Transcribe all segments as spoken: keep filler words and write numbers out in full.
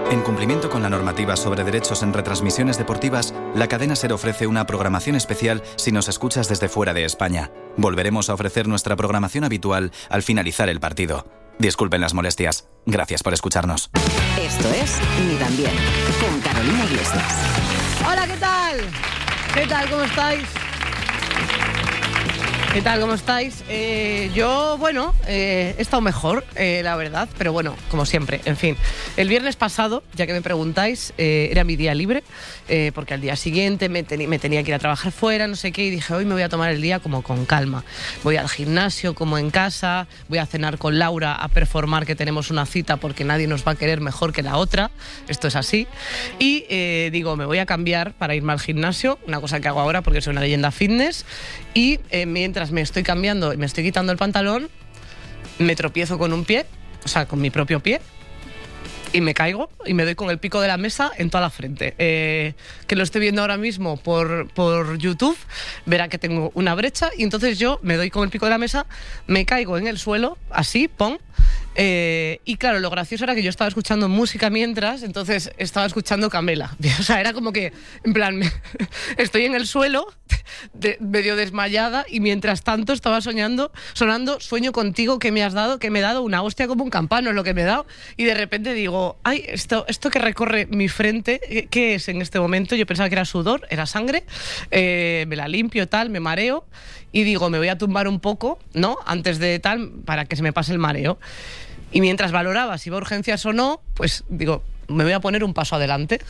En cumplimiento con la normativa sobre derechos en retransmisiones deportivas, la cadena SER ofrece una programación especial si nos escuchas desde fuera de España. Volveremos a ofrecer nuestra programación habitual al finalizar el partido. Disculpen las molestias. Gracias por escucharnos. Esto es Ni tan bien, con Carolina Iglesias. Hola, ¿qué tal? ¿Qué tal? ¿Cómo estáis? ¿Qué tal? ¿Cómo estáis? Eh, yo, bueno, eh, he estado mejor, eh, la verdad, pero bueno, como siempre, en fin. El viernes pasado, ya que me preguntáis, eh, era mi día libre, eh, porque al día siguiente me, teni- me tenía que ir a trabajar fuera, no sé qué, y dije, hoy me voy a tomar el día como con calma. Voy al gimnasio como en casa, voy a cenar con Laura a performar que tenemos una cita porque nadie nos va a querer mejor que la otra, esto es así. Y eh, digo, me voy a cambiar para irme al gimnasio, una cosa que hago ahora porque soy una leyenda fitness, y eh, mientras me estoy cambiando y me estoy quitando el pantalón, me tropiezo con un pie, o sea, con mi propio pie, y me caigo y me doy con el pico de la mesa en toda la frente. Eh, que lo estoy viendo ahora mismo por, por YouTube, verá que tengo una brecha, y entonces yo me doy con el pico de la mesa, me caigo en el suelo, así, pum. Eh, y claro, lo gracioso era que yo estaba escuchando música mientras, entonces estaba escuchando Camela. O sea, era como que, en plan, me, estoy en el suelo, de, medio desmayada, y mientras tanto estaba soñando, sonando Sueño contigo, que me has dado, que me he dado una hostia como un campano, es lo que me he dado. Y de repente digo, ay, esto, esto que recorre mi frente, ¿qué es en este momento? Yo pensaba que era sudor, era sangre, eh, me la limpio, tal, me mareo, y digo, me voy a tumbar un poco, ¿no? Antes de tal, para que se me pase el mareo. Y mientras valoraba si iba a urgencias o no, pues digo, me voy a poner un paso adelante.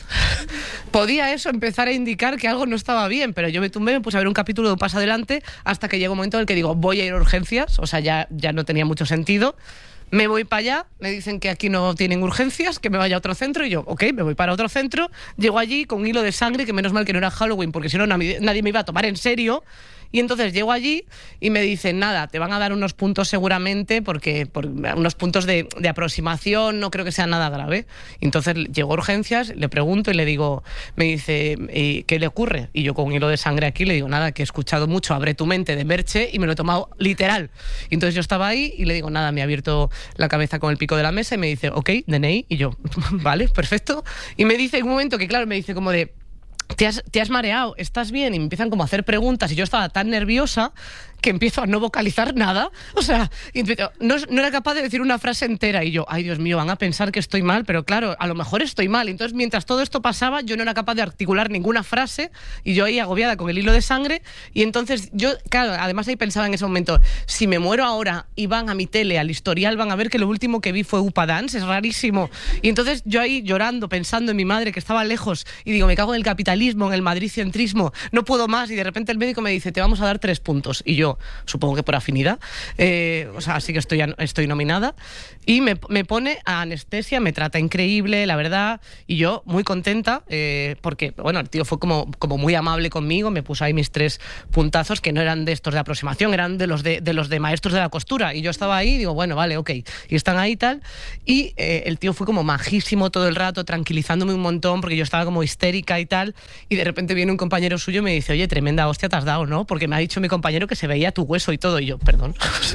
Podía eso empezar a indicar que algo no estaba bien, pero yo me tumbé, me puse a ver un capítulo de un paso adelante hasta que llegó un momento en el que digo, voy a ir a urgencias, o sea, ya, ya no tenía mucho sentido. Me voy para allá, me dicen que aquí no tienen urgencias, que me vaya a otro centro, y yo, ok, me voy para otro centro. Llego allí con un hilo de sangre, que menos mal que no era Halloween, porque si no nadie, nadie me iba a tomar en serio. Y entonces llego allí y me dicen, nada, te van a dar unos puntos seguramente, porque por unos puntos de, de aproximación, no creo que sea nada grave. Y entonces llego a urgencias, le pregunto y le digo, me dice, ¿qué le ocurre? Y yo con un hilo de sangre aquí le digo, nada, que he escuchado mucho Abre tu mente de Merche y me lo he tomado literal. Y entonces yo estaba ahí y le digo, nada, me ha abierto la cabeza con el pico de la mesa y me dice, ok, D N I. Y yo, vale, perfecto. Y me dice en un momento que, claro, me dice como de, ¿Te has, te has mareado? ¿Estás bien? Y me empiezan como a hacer preguntas y yo estaba tan nerviosa que empiezo a no vocalizar nada. O sea, no, no era capaz de decir una frase entera y yo, ay Dios mío, van a pensar que estoy mal, pero claro, a lo mejor estoy mal. Entonces, mientras todo esto pasaba, yo no era capaz de articular ninguna frase y yo ahí agobiada con el hilo de sangre. Y entonces yo, claro, además ahí pensaba en ese momento, si me muero ahora y van a mi tele, al historial, van a ver que lo último que vi fue Upa Dance, es rarísimo. Y entonces yo ahí llorando, pensando en mi madre que estaba lejos y digo, me cago en el capitalismo, en el madricentrismo, no puedo más. Y de repente el médico me dice, te vamos a dar tres puntos. Y yo, supongo que por afinidad, eh, o sea, así que estoy, estoy nominada, y me, me pone a anestesia, me trata increíble, la verdad, y yo muy contenta, eh, porque, bueno, el tío fue como, como muy amable conmigo, me puso ahí mis tres puntazos, que no eran de estos de aproximación, eran de los de, de los de maestros de la costura, y yo estaba ahí y digo, bueno, vale, ok, y están ahí y tal, y eh, el tío fue como majísimo todo el rato, tranquilizándome un montón, porque yo estaba como histérica y tal, y de repente viene un compañero suyo y me dice, oye, tremenda hostia te has dado, ¿no? Porque me ha dicho mi compañero que se veía tu hueso y todo, y yo, perdón.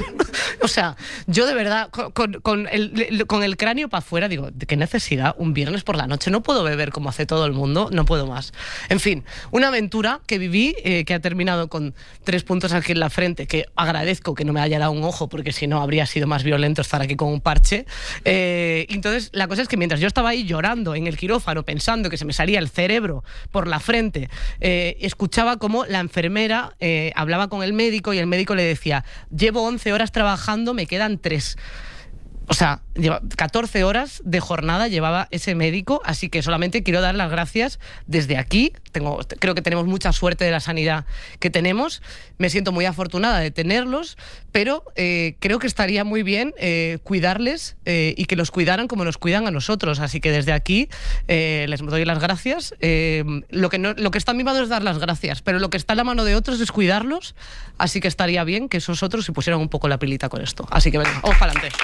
O sea, yo de verdad, con, con, el, con el cráneo para afuera, digo, ¿de qué necesidad? Un viernes por la noche no puedo beber como hace todo el mundo, no puedo más. En fin, una aventura que viví, eh, que ha terminado con tres puntos aquí en la frente, que agradezco que no me haya dado un ojo, porque si no habría sido más violento estar aquí con un parche. Eh, entonces, la cosa es que mientras yo estaba ahí llorando en el quirófano, pensando que se me salía el cerebro por la frente, eh, escuchaba cómo la enfermera eh, hablaba con el médico y el médico le decía, llevo once horas trabajando, me quedan tres. O sea, lleva catorce horas de jornada llevaba ese médico, así que solamente quiero dar las gracias desde aquí. Tengo, creo que tenemos mucha suerte de la sanidad que tenemos. Me siento muy afortunada de tenerlos, pero eh, creo que estaría muy bien eh, cuidarles eh, y que los cuidaran como nos cuidan a nosotros. Así que desde aquí eh, les doy las gracias. Eh, lo, que no, lo que está en mi mano es dar las gracias, pero lo que está en la mano de otros es cuidarlos. Así que estaría bien que esos otros se pusieran un poco la pilita con esto. Así que venga, vamos para adelante.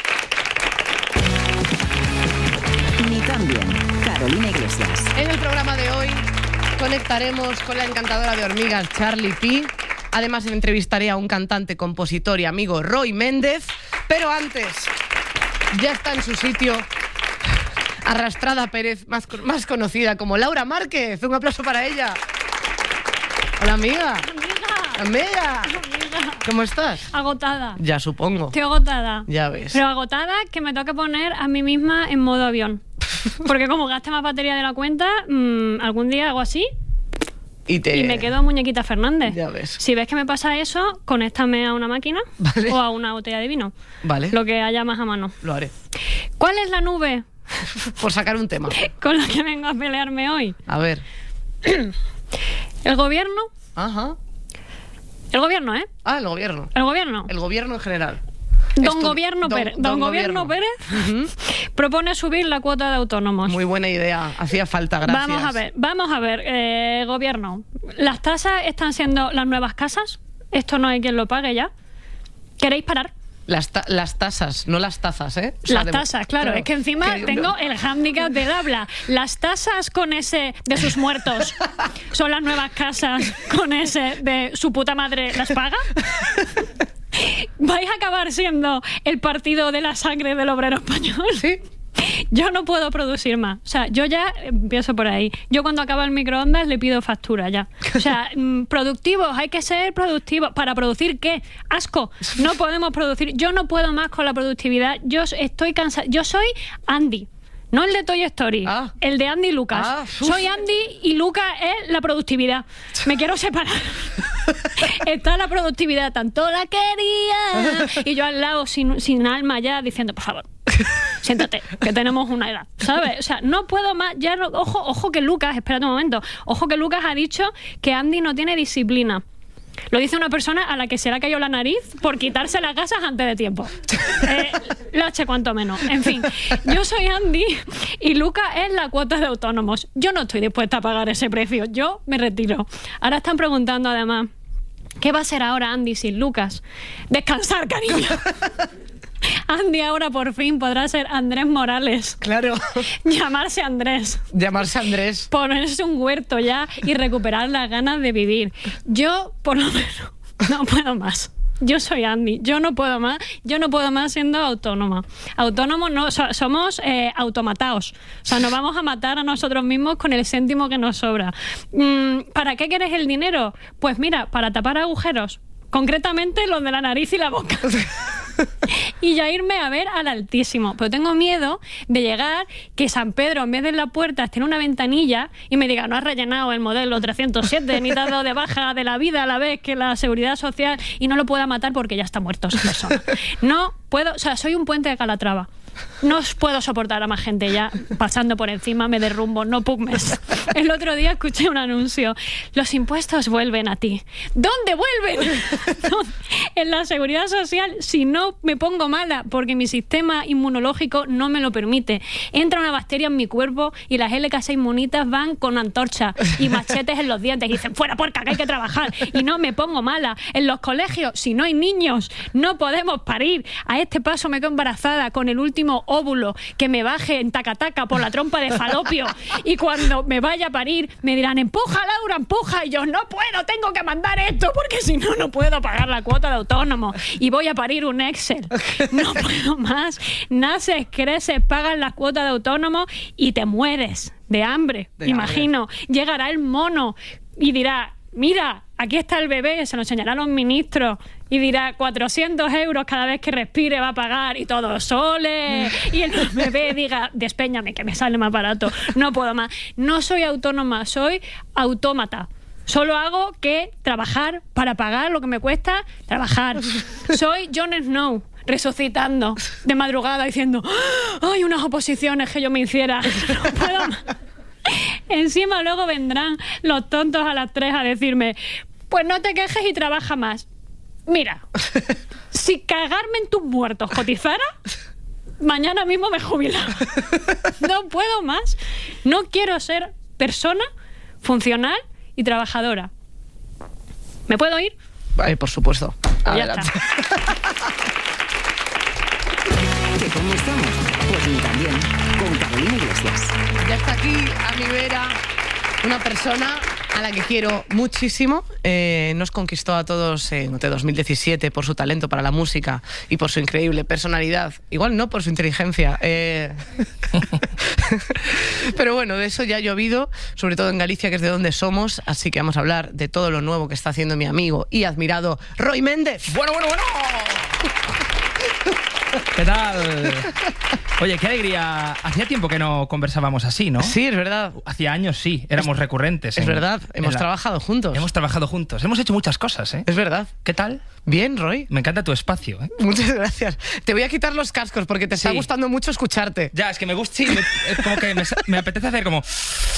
Ni tan bien, Carolina Iglesias. En el programa de hoy conectaremos con la encantadora de hormigas Charlie P. Además entrevistaré a un cantante, compositor y amigo, Roy Méndez. Pero antes, ya está en su sitio Arrastrada Pérez, más, más conocida como Laura Márquez. Un aplauso para ella. Hola, amiga. Amiga. Amiga. Amiga. ¿Cómo estás? Agotada. Ya supongo. Estoy agotada. Ya ves. Pero agotada que me toca poner a mí misma en modo avión. Porque como gaste más batería de la cuenta, mmm, algún día hago así y, te... y me quedo muñequita Fernández. Ya ves. Si ves que me pasa eso, conéctame a una máquina, vale, o a una botella de vino. Vale. Lo que haya más a mano. Lo haré. ¿Cuál es la nube? Por sacar un tema. Con la que vengo a pelearme hoy. A ver. El gobierno. Ajá. El gobierno, ¿eh? Ah, el gobierno. El gobierno. El gobierno en general. Don Esto, Gobierno don, Pérez, don, don Gobierno, Gobierno Pérez uh-huh. propone subir la cuota de autónomos. Muy buena idea, hacía falta, gracias. Vamos a ver, vamos a ver, eh, Gobierno. ¿Las tasas están siendo las nuevas casas? Esto no hay quien lo pague ya. ¿Queréis parar? Las, ta las tasas, no las tazas, ¿eh? O sea, las de... tasas, claro, claro. Es que encima que... tengo el hándicap del habla. Las tasas con ese de sus muertos son las nuevas casas con ese de su puta madre las paga. ¿Vais a acabar siendo el partido de la sangre del obrero español? Sí. Yo no puedo producir más. O sea, yo ya empiezo por ahí. Yo cuando acaba el microondas le pido factura ya. O sea, productivos, hay que ser productivos. ¿Para producir qué? Asco. No podemos producir. Yo no puedo más con la productividad. Yo estoy cansada. Yo soy Andy. No el de Toy Story, ah. el de Andy y Lucas. Ah, Soy Andy y Lucas es la productividad. Me quiero separar. Está la productividad, tanto la quería. Y yo al lado, sin, sin alma ya, diciendo, por favor, siéntate, que tenemos una edad, ¿sabes? O sea, no puedo más. Ya no, ojo, ojo que Lucas, espérate un momento. Ojo que Lucas ha dicho que Andy no tiene disciplina. Lo dice una persona a la que se le ha caído la nariz por quitarse las gasas antes de tiempo. Eh, Loche cuanto menos. En fin, yo soy Andy y Lucas es la cuota de autónomos. Yo no estoy dispuesta a pagar ese precio. Yo me retiro. Ahora están preguntando además, ¿qué va a ser ahora Andy sin Lucas? Descansar, cariño. Andy ahora por fin podrá ser Andrés Morales. Claro. Llamarse Andrés. Llamarse Andrés. Ponerse un huerto ya y recuperar las ganas de vivir. Yo, por lo menos, no puedo más. Yo soy Andy, yo no puedo más, yo no puedo más siendo autónoma. Autónomos no, so, somos eh, automataos. O sea, nos vamos a matar a nosotros mismos con el céntimo que nos sobra. Mm, ¿Para qué quieres el dinero? Pues mira, para tapar agujeros. Concretamente los de la nariz y la boca. Y ya irme a ver al Altísimo. Pero tengo miedo de llegar, que San Pedro en vez de en la puerta esté en una ventanilla y me diga, no has rellenado el modelo trescientos siete ni te has dado de baja de la vida a la vez que la seguridad social, y no lo pueda matar porque ya está muerto esa persona. No puedo, o sea, soy un puente de Calatrava. No os puedo soportar a más gente ya pasando por encima, me derrumbo, no pugmes. El otro día escuché un anuncio, los impuestos vuelven a ti. ¿Dónde vuelven? En la seguridad social, si no me pongo mala porque mi sistema inmunológico no me lo permite. Entra una bacteria en mi cuerpo y las L K seis munitas van con antorchas y machetes en los dientes y dicen, fuera puerca, que hay que trabajar. Y no me pongo mala. En los colegios, si no hay niños, no podemos parir. A este paso me quedo embarazada con el último óvulo que me baje en tacataca por la trompa de falopio, y cuando me vaya a parir me dirán, empuja Laura, empuja, y yo no puedo, tengo que mandar esto porque si no, no puedo pagar la cuota de autónomo y voy a parir un Excel. No puedo más. Naces, creces, pagas la cuota de autónomo y te mueres de hambre. De Imagino, hambre. Llegará el mono y dirá, mira, aquí está el bebé, se lo enseñarán los ministros y dirá, cuatrocientos euros cada vez que respire va a pagar, y todo sole, y el bebé diga, despéñame que me sale más barato, no puedo más. No soy autónoma, soy autómata. Solo hago que trabajar para pagar lo que me cuesta trabajar. Soy Jon Snow resucitando de madrugada diciendo, hay unas oposiciones que yo me hiciera, no puedo más. Encima luego vendrán los tontos a las tres a decirme, pues no te quejes y trabaja más. Mira, si cagarme en tus muertos cotizara, mañana mismo me jubilaba. No puedo más. No quiero ser persona funcional y trabajadora. ¿Me puedo ir? Ay, por supuesto. Pues ya está. ¿Que cómo estamos? Pues ni tan bien. Con Carolina Iglesias. Ya está aquí a mi vera una persona a la que quiero muchísimo. Eh, nos conquistó a todos en O T dos mil diecisiete por su talento para la música y por su increíble personalidad. Igual no por su inteligencia. Eh... Pero bueno, de eso ya ha llovido, sobre todo en Galicia, que es de donde somos, así que vamos a hablar de todo lo nuevo que está haciendo mi amigo y admirado Roy Méndez. Bueno, bueno, bueno. ¿Qué tal? Oye, qué alegría. Hacía tiempo que no conversábamos así, ¿no? Sí, es verdad. Hacía años sí, éramos es, recurrentes. Es en, verdad, hemos la, trabajado juntos. Hemos trabajado juntos, hemos hecho muchas cosas, ¿eh? Es verdad. ¿Qué tal? Bien, Roy. Me encanta tu espacio, ¿eh? Muchas gracias. Te voy a quitar los cascos porque te sí. está gustando mucho escucharte. Ya, es que me gusta, sí, me, es como que me, me apetece hacer como...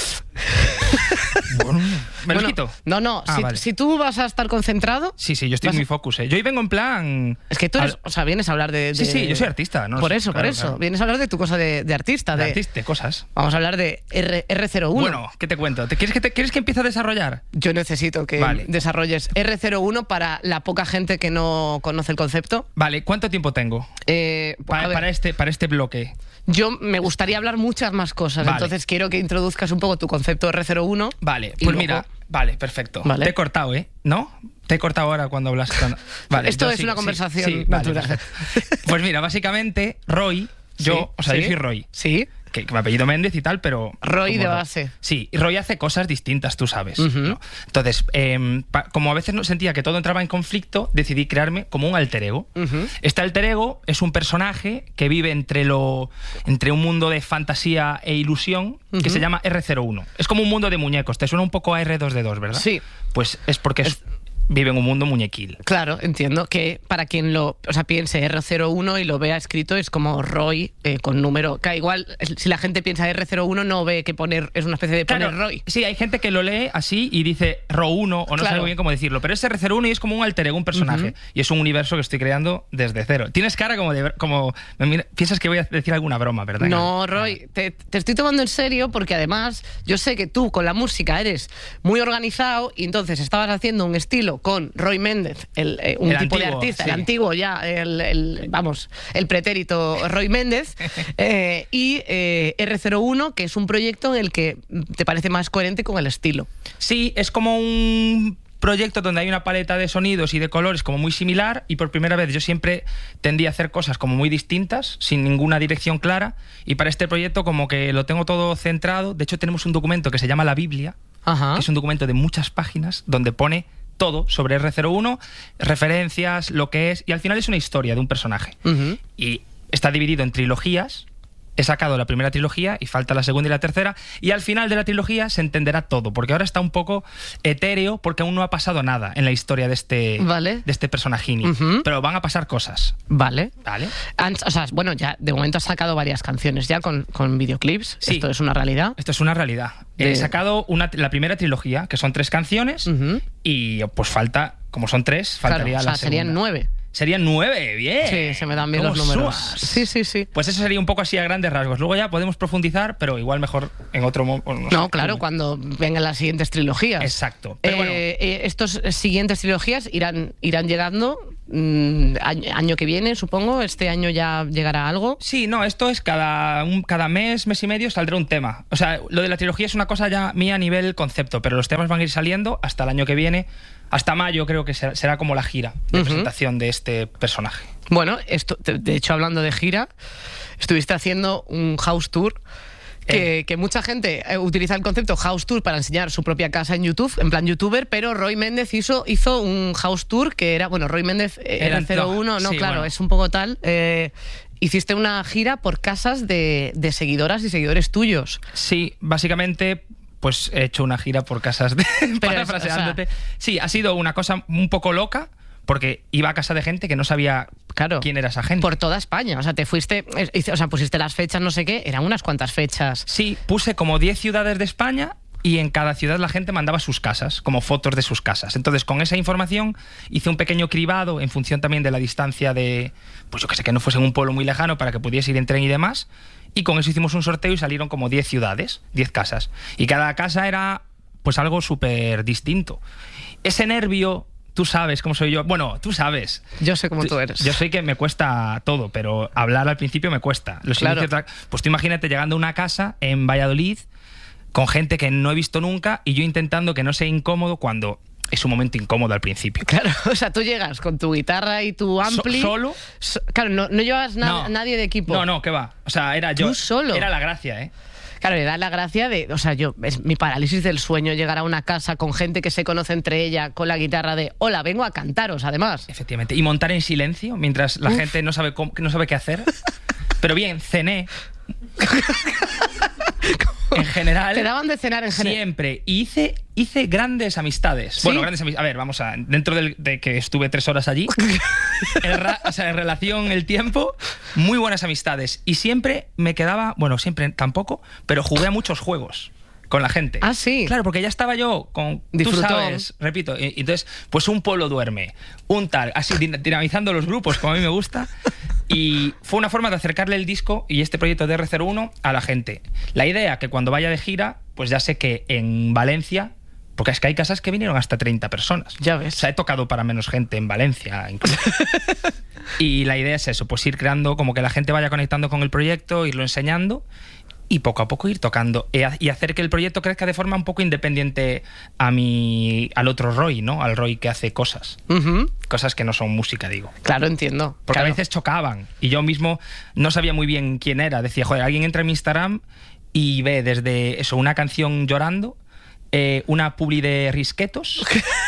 Bueno, ¿me bueno, lo quito? No, no, ah, si, vale. si tú vas a estar concentrado... Sí, sí, yo estoy muy focus, ¿eh? Yo hoy vengo en plan... Es que tú eres, al... o sea, vienes a hablar de... de... Sí, sí, yo soy artista, ¿no? Por eso, claro, por eso. Claro. Vienes a hablar de tu cosa de, de artista. De, de artista, de cosas. Vamos a hablar de R, R cero uno. Bueno, ¿qué te cuento? ¿Te quieres, que te, ¿Quieres que empiece a desarrollar? Yo necesito que vale. desarrolles R cero uno para la poca gente que no conoce el concepto. Vale, ¿cuánto tiempo tengo? Eh, para, para, este, para este bloque. Yo me gustaría hablar muchas más cosas, vale. Entonces quiero que introduzcas un poco tu concepto R cero uno. Vale, pues luego... mira, vale, perfecto. Vale. Te he cortado, ¿eh? ¿No? Te he cortado ahora cuando hablas. Cuando... Vale, Esto es sí, una conversación sí, sí, natural. Vale, pues mira, básicamente, Roy, yo, sí, o sea, sí, yo soy Roy. Sí. Que, que me apellido Méndez y tal, pero... Roy de base. Sí, y Roy hace cosas distintas, tú sabes. Uh-huh. ¿no? Entonces, eh, pa, como a veces no sentía que todo entraba en conflicto, decidí crearme como un alter ego. Uh-huh. Este alter ego es un personaje que vive entre, lo, entre un mundo de fantasía e ilusión uh-huh. que se llama R cero uno. Es como un mundo de muñecos. Te suena un poco a R dos D dos, ¿verdad? Sí. Pues es porque es... es vive en un mundo muñequil. Claro, entiendo que para quien lo, o sea, piense R cero uno y lo vea escrito es como Roy eh, con número. Que igual, si la gente piensa R cero uno no ve que poner, es una especie de poner claro, Roy. Sí, hay gente que lo lee así y dice Ro uno o no claro. sabe muy bien cómo decirlo, pero es R cero uno y es como un alter ego, un personaje. Uh-huh. Y es un universo que estoy creando desde cero. Tienes cara como de... como mira, piensas que voy a decir alguna broma, ¿verdad? No, Roy, te, te estoy tomando en serio porque además yo sé que tú con la música eres muy organizado y entonces estabas haciendo un estilo con Roy Méndez, el, eh, un el tipo antiguo, de artista, sí. el antiguo ya, el, el, vamos, el pretérito Roy Méndez, eh, y eh, R cero uno, que es un proyecto en el que te parece más coherente con el estilo. Sí, es como un proyecto donde hay una paleta de sonidos y de colores como muy similar y por primera vez yo siempre tendí a hacer cosas como muy distintas, sin ninguna dirección clara, y para este proyecto como que lo tengo todo centrado. De hecho tenemos un documento que se llama La Biblia, Ajá. que es un documento de muchas páginas donde pone todo sobre R cero uno, referencias, lo que es, y al final es una historia de un personaje. Uh-huh. Y está dividido en trilogías. He sacado la primera trilogía y falta la segunda y la tercera, y al final de la trilogía se entenderá todo, porque ahora está un poco etéreo porque aún no ha pasado nada en la historia de este, vale. de este personajini. Uh-huh. Pero van a pasar cosas. Vale. Vale. O sea, bueno, ya de momento has sacado varias canciones ya con, con videoclips. Sí. Esto es una realidad. Esto es una realidad. De... He sacado una, la primera trilogía, que son tres canciones, uh-huh. y pues falta, como son tres, faltaría claro, o sea, la segunda. Serían nueve. Serían nueve, bien. Sí, se me dan bien los números. Suas? Sí, sí, sí. Pues eso sería un poco así a grandes rasgos. Luego ya podemos profundizar, pero igual mejor en otro momento. No, no sé, claro, dime. Cuando vengan las siguientes trilogías. Exacto. Pero eh, bueno. eh, estos siguientes trilogías irán, irán llegando mmm, año, año que viene, supongo. Este año ya llegará algo. Sí, no, esto es cada, un, cada mes, mes y medio saldrá un tema. O sea, lo de la trilogía es una cosa ya mía a nivel concepto, pero los temas van a ir saliendo hasta el año que viene. Hasta mayo creo que será, será como la gira de uh-huh. presentación de este personaje. Bueno, esto, de hecho, hablando de gira, estuviste haciendo un house tour que, eh. que mucha gente utiliza el concepto house tour para enseñar su propia casa en YouTube, en plan youtuber, pero Roy Méndez hizo, hizo un house tour que era, bueno, Roy Méndez era cero uno, no, sí, claro, bueno. es un poco tal... Eh, hiciste una gira por casas de, de seguidoras y seguidores tuyos. Sí, básicamente... Pues he hecho una gira por casas de... parafraseándote. O sea, sí, ha sido una cosa un poco loca, porque iba a casa de gente que no sabía claro, quién era esa gente. Por toda España. O sea, te fuiste... O sea, pusiste las fechas, no sé qué, eran unas cuantas fechas. Sí, puse como diez ciudades de España y en cada ciudad la gente mandaba sus casas, como fotos de sus casas. Entonces, con esa información hice un pequeño cribado en función también de la distancia de... Pues yo que sé, que no fuese en un pueblo muy lejano para que pudiese ir en tren y demás. Y con eso hicimos un sorteo y salieron como diez ciudades, diez casas. Y cada casa era pues algo súper distinto. Ese nervio, tú sabes cómo soy yo. Bueno, tú sabes. Yo sé cómo tú eres. Yo sé que me cuesta todo, pero hablar al principio me cuesta. Los claro. inicios, pues tú imagínate llegando a una casa en Valladolid con gente que no he visto nunca y yo intentando que no sea incómodo cuando... Es un momento incómodo al principio. Claro, o sea, tú llegas con tu guitarra y tu ampli... So, ¿Solo? So, claro, no, no llevas na no. nadie de equipo. No, no, ¿qué va? O sea, era yo. ¿Tú solo? Era la gracia, ¿eh? Claro, le da la gracia de, o sea, yo, es mi parálisis del sueño llegar a una casa con gente que se conoce entre ella, con la guitarra de, hola, vengo a cantaros, además. Efectivamente. Y montar en silencio mientras la Uf. gente no sabe, cómo, no sabe qué hacer. Pero bien, cené. En general. Te daban de cenar en general. Siempre. Y hice, hice grandes amistades. ¿Sí? Bueno, grandes amistades. A ver, vamos a. Dentro del, de que estuve tres horas allí, el ra, o sea, en relación, el tiempo, muy buenas amistades. Y siempre me quedaba. Bueno, siempre tampoco, pero jugué a muchos juegos con la gente. Ah, sí. Claro, porque ya estaba yo con. Disfrutón. Tú sabes, repito. Y, entonces, pues un pueblo duerme, un tal, así dinamizando los grupos, como a mí me gusta. Y fue una forma de acercarle el disco y este proyecto de erre cero uno a la gente. La idea que cuando vaya de gira, pues ya sé que en Valencia, porque es que hay casas que vinieron hasta treinta personas. Ya ves. O sea, he tocado para menos gente en Valencia, incluso. Y la idea es eso, pues ir creando, como que la gente vaya conectando con el proyecto, irlo enseñando y poco a poco ir tocando y hacer que el proyecto crezca de forma un poco independiente a mi, al otro Roy, ¿no? Al Roy que hace cosas. Uh-huh. Cosas que no son música, digo. Claro, entiendo. Porque claro. a veces chocaban y yo mismo no sabía muy bien quién era. Decía, joder, alguien entra en mi Instagram y ve desde eso, una canción llorando, eh, una publi de risquetos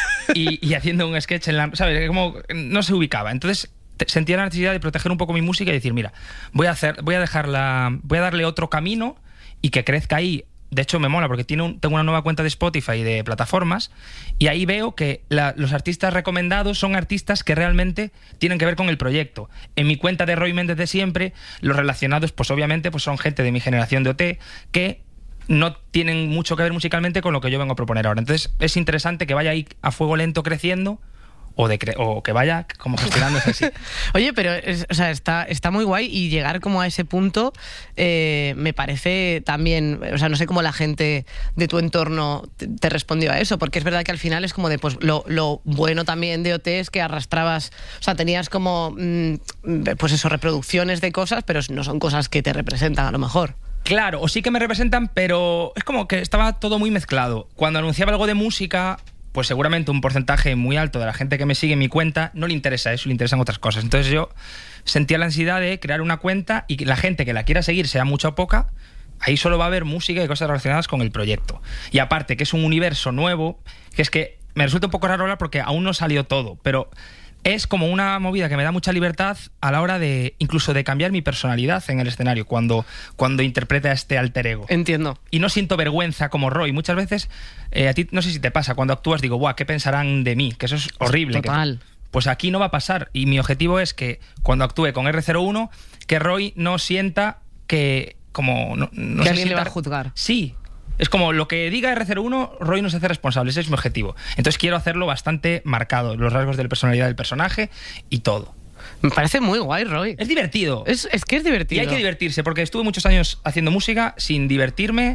y, y haciendo un sketch en la... ¿Sabes? Como no se ubicaba. Entonces sentía la necesidad de proteger un poco mi música y decir, mira, voy a hacer, voy a dejarla, voy a darle otro camino y que crezca ahí. De hecho, me mola porque tiene un, tengo una nueva cuenta de Spotify y de plataformas y ahí veo que la, los artistas recomendados son artistas que realmente tienen que ver con el proyecto. En mi cuenta de Roy Méndez de siempre, los relacionados, pues obviamente, pues son gente de mi generación de O T que no tienen mucho que ver musicalmente con lo que yo vengo a proponer ahora. Entonces, es interesante que vaya ahí a fuego lento creciendo. O, de cre o que vaya como gestionándose así. Oye, pero es, o sea, está, está muy guay y llegar como a ese punto eh, me parece también, o sea, no sé cómo la gente de tu entorno te, te respondió a eso, porque es verdad que al final es como de, pues lo, lo bueno también de O T es que arrastrabas, o sea, tenías como, mmm, pues eso, reproducciones de cosas, pero no son cosas que te representan a lo mejor. Claro, o sí que me representan, pero es como que estaba todo muy mezclado. Cuando anunciaba algo de música, pues seguramente un porcentaje muy alto de la gente que me sigue en mi cuenta no le interesa eso, le interesan otras cosas. Entonces yo sentía la ansiedad de crear una cuenta y que la gente que la quiera seguir, sea mucha o poca, ahí solo va a haber música y cosas relacionadas con el proyecto. Y aparte que es un universo nuevo, que es que me resulta un poco raro hablar porque aún no salió todo, pero es como una movida que me da mucha libertad a la hora de incluso de cambiar mi personalidad en el escenario cuando, cuando interpreta este alter ego. Entiendo. Y no siento vergüenza como Roy. Muchas veces, eh, a ti no sé si te pasa, cuando actúas digo, buah, ¿qué pensarán de mí? Que eso es horrible. Total. Que, pues aquí no va a pasar. Y mi objetivo es que cuando actúe con erre cero uno, que Roy no sienta que... como no, no que se alguien sienta, le va a juzgar. Sí. Es como lo que diga erre cero uno, Roy no se hace responsable, ese es mi objetivo. Entonces quiero hacerlo bastante marcado, los rasgos de la personalidad del personaje y todo. Me parece muy guay, Roy. Es divertido. Es, es que es divertido. Y hay que divertirse, porque estuve muchos años haciendo música sin divertirme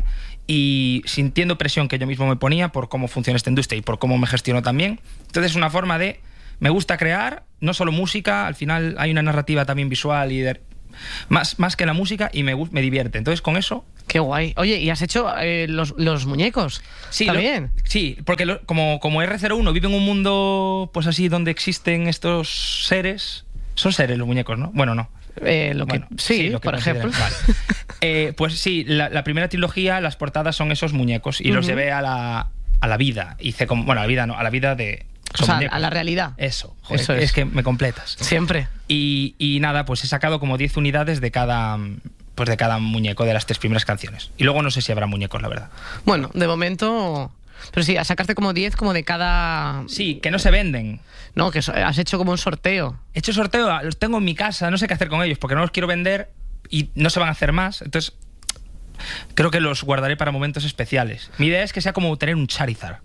y sintiendo presión que yo mismo me ponía por cómo funciona esta industria y por cómo me gestiono también. Entonces es una forma de... Me gusta crear, no solo música, al final hay una narrativa también visual y de, más, más que la música y me, me divierte. Entonces con eso... Qué guay. Oye, ¿y has hecho eh, los, los muñecos? Sí, ¿También? Lo, sí, porque lo, como, como erre cero uno vive en un mundo pues así donde existen estos seres... Son seres los muñecos, ¿no? Bueno, no. Eh, lo que, bueno, sí, sí, lo que por ejemplo. Vale. Eh, pues sí, la, la primera trilogía, las portadas son esos muñecos y uh-huh. los llevé a la, a la vida. Hice como, bueno, a la vida no, a la vida de... O sea, muñecos. A la realidad. Eso, joder, Eso es. es que me completas. Siempre. Y, y nada, pues he sacado como diez unidades de cada... pues de cada muñeco de las tres primeras canciones. Y luego no sé si habrá muñecos, la verdad. Bueno, de momento... Pero sí, sacaste como diez como de cada... Sí, que no se venden. No, que has hecho como un sorteo. He hecho sorteo, los tengo en mi casa, no sé qué hacer con ellos, porque no los quiero vender y no se van a hacer más. Entonces, creo que los guardaré para momentos especiales. Mi idea es que sea como tener un Charizard.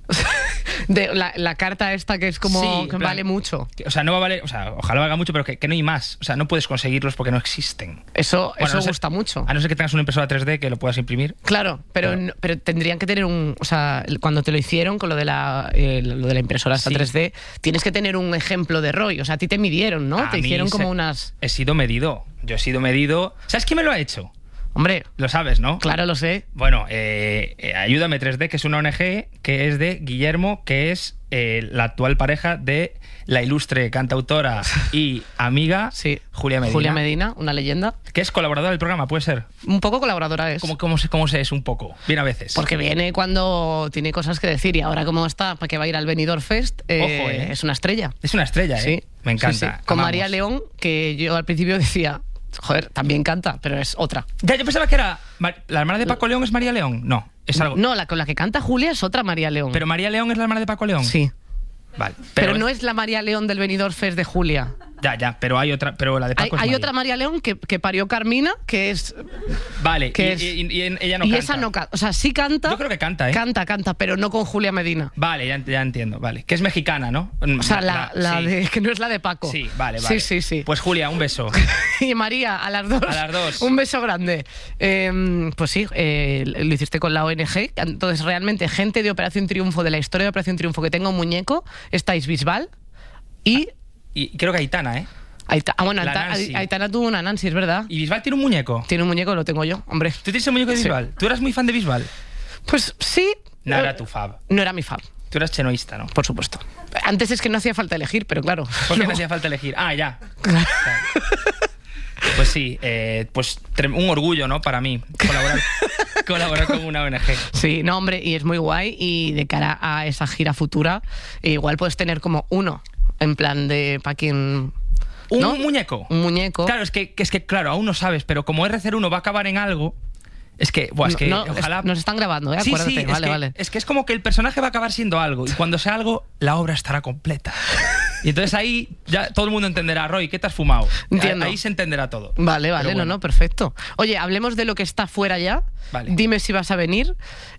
De la, la carta esta que es como sí, que plan, vale mucho. Que, o sea, no va a valer, o sea, ojalá valga mucho, pero que, que no hay más. O sea, no puedes conseguirlos porque no existen. Eso, bueno, eso no sé, gusta mucho. A no ser que tengas una impresora tres D que lo puedas imprimir. Claro, pero, pero, no, pero tendrían que tener un... O sea, cuando te lo hicieron con lo de la, eh, lo de la impresora sí. tres D, tienes que tener un ejemplo de Roy. O sea, a ti te midieron, ¿no? A te hicieron como se, unas... He sido medido. Yo he sido medido... ¿Sabes quién me lo ha hecho? Hombre, Lo sabes, ¿no? claro, lo sé. Bueno, eh, eh, Ayúdame tres D, que es una O N G que es de Guillermo, que es eh, la actual pareja de la ilustre cantautora y amiga Sí. Julia Medina. Julia Medina, una leyenda. Que es colaboradora del programa, puede ser. Un poco colaboradora es. ¿Cómo, cómo, se, ¿Cómo se es un poco? Bien a veces. Porque viene cuando tiene cosas que decir y ahora como está, para que va a ir al Benidorm Fest, eh, Ojo, ¿eh? es una estrella. Es una estrella, ¿eh? Sí. Me encanta. Sí, sí. Con amamos. María León, que yo al principio decía, joder, también canta, pero es otra. Ya, yo pensaba que era... Mar- ¿La hermana de Paco León es María León? No, es algo... No, la con la que canta Julia es otra María León. ¿Pero María León es la hermana de Paco León? Sí. Vale. Pero, no es la María León del Benidorm Fest de Julia. Ya, ya, pero hay otra... Pero la de Hay, Paco es hay María. otra María León que, que parió Carmina, que es... Vale, que y, es- y- y- y ella no y canta. esa no canta. O sea, sí canta. Yo creo que canta, ¿eh? Canta, canta, pero no con Julia Medina. Vale, ya, ya entiendo, vale. Que es mexicana, ¿no? O sea, la, la sí. de... que no es la de Paco. Sí, vale, vale. Sí, sí, sí. Pues Julia, un beso. Y María, a las dos. A las dos. Un beso grande. Eh, pues sí, eh, lo hiciste con la O N G. Entonces, realmente, gente de Operación Triunfo, de la historia de Operación Triunfo, que tenga un muñeco, estáis Bisbal y... Y creo que Aitana, ¿eh? Aita- ah, bueno, La Aita- Nancy. Aitana tuvo una Nancy, es verdad. ¿Y Bisbal tiene un muñeco? Tiene un muñeco, lo tengo yo, hombre. ¿Tú tienes el muñeco de Sí. Bisbal? ¿Tú eras muy fan de Bisbal? Pues sí. No eh, era tu fab. No era mi fab, Tú eras chenoísta, ¿no? por supuesto. Antes es que no hacía falta elegir, pero claro. Porque luego- no hacía falta elegir. Ah, ya. Claro. Pues sí, eh, pues trem- un orgullo, ¿no? Para mí, colaborar, colaborar con una O N G. Sí, no, hombre, y es muy guay. Y de cara a esa gira futura, igual puedes tener como uno, en plan de para quien. ¿Un ¿no? muñeco? Un muñeco. Claro, es que, que es que, claro, aún no sabes, pero como R cero uno va a acabar en algo, es que, buah, es que No, no, ojalá... es- nos están grabando, ¿eh? Sí, Acuérdate. sí, es vale, que, vale. es que es como que el personaje va a acabar siendo algo, y cuando sea algo, la obra estará completa. Y entonces ahí ya todo el mundo entenderá, Roy, ¿qué te has fumado? Entiendo. Ahí se entenderá todo. Vale, vale, Pero no, bueno. no, perfecto. Oye, hablemos de lo que está fuera ya. Vale. Dime si vas a venir.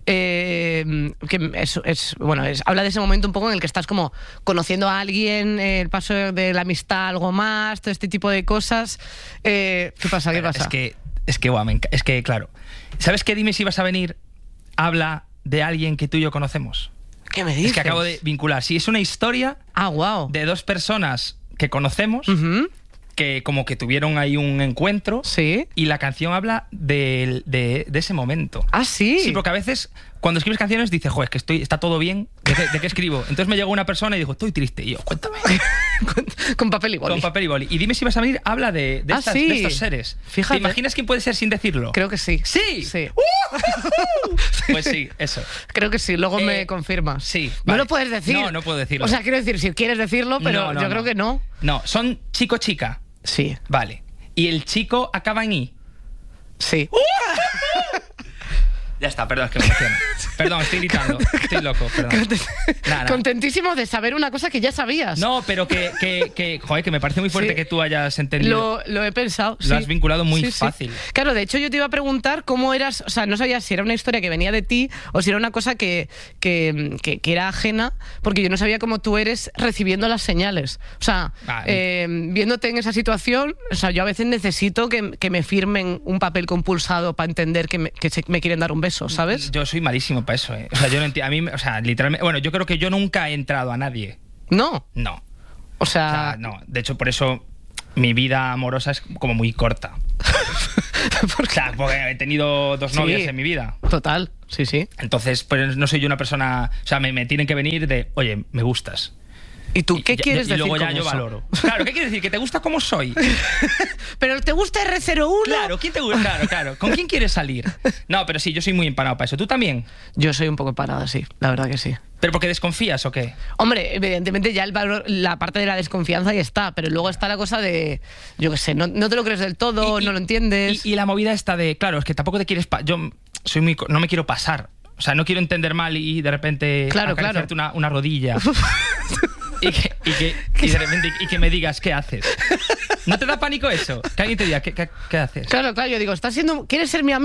Eh, que es, es- bueno, es, habla de ese momento un poco en el que estás como conociendo a alguien, eh, el paso de la amistad, algo más, todo este tipo de cosas. Eh, ¿Qué pasa? ¿Qué Espera, pasa? Es que, es que, guau, me enca- es que, claro. ¿Sabes qué? Dime si vas a venir. Habla de alguien que tú y yo conocemos. ¿Qué me dices? Es que acabo de vincular. Sí, es una historia Ah, wow. de dos personas que conocemos, Ujú. que como que tuvieron ahí un encuentro. Sí. Y la canción habla de, de, de ese momento. Ah, sí. Sí, porque a veces cuando escribes canciones dices, joder, es que estoy, está todo bien, ¿de qué, de qué escribo? Entonces me llegó una persona y dijo, estoy triste. Y yo, cuéntame. con, con papel y boli. Con papel y boli. Y dime si vas a venir, habla de, de, Ah, estas- sí. de estos seres. Fíjate. ¿Te imaginas quién puede ser sin decirlo? Creo que sí. ¡Sí! Sí. Pues sí, eso. Creo que sí, luego Eh, me confirmas. sí, No vale. lo puedes decir. No, no puedo decirlo. O sea, quiero decir, si quieres decirlo, pero No, no, yo no. creo que no. No, son chico-chica. Sí, Vale. Y el chico acaba en I. sí. Ya está, perdón, es que me emociono. Perdón, estoy gritando. Estoy loco, perdón. Nada, nada. Contentísimo de saber una cosa que ya sabías. No, pero que, que, que, joder, que me parece muy fuerte Sí. que tú hayas entendido. Lo, lo he pensado. Lo sí. has vinculado muy Sí, sí. fácil. Claro, de hecho yo te iba a preguntar cómo eras, o sea, no sabía si era una historia que venía de ti o si era una cosa que, que, que- que era ajena, porque yo no sabía cómo tú eres recibiendo las señales. O sea, Vale. eh, viéndote en esa situación, o sea, yo a veces necesito que, que me firmen un papel compulsado para entender que, me, que se- me quieren dar un beso, ¿sabes? Yo soy malísimo para eso, ¿eh? O sea, yo no entiendo. A mí, o sea, literalmente. Bueno, yo creo que yo nunca he entrado a nadie. No. No. O O sea, sea, no. De hecho, por eso mi vida amorosa es como muy corta. O sea, porque he tenido dos Sí. novias en mi vida. total, sí, sí. Entonces, pues no soy yo una persona. O sea, me, me tienen que venir de, oye, me gustas. ¿Y tú Y- qué y, quieres y decir luego ya con yo eso? valoro. Claro, ¿qué quieres decir? ¿Que te gusta como soy? ¿Pero te gusta R cero uno? Claro, ¿quién te gusta? Claro, claro. ¿Con quién quieres salir? No, pero sí, yo soy muy empanado para eso. ¿Tú también? Yo soy un poco parada, sí, la verdad que sí. ¿Pero porque desconfías o qué? Hombre, evidentemente ya el valor, la parte de la desconfianza ahí está, pero luego está la cosa de, yo qué sé, no, no te lo crees del todo, Y- y- no lo entiendes. Y, y la movida está de, claro, es que tampoco te quieres... pa- yo soy muy... co- no me quiero pasar. O sea, no quiero entender mal y de repente Claro, acariciarte claro. Una, una rodilla. y, que, y, que, y de repente y que me digas, ¿qué haces? ¿No te da pánico eso? Que alguien te diga, ¿qué, qué, qué haces? Claro, claro, yo digo, estás siendo, ¿quieres ser mi amigo?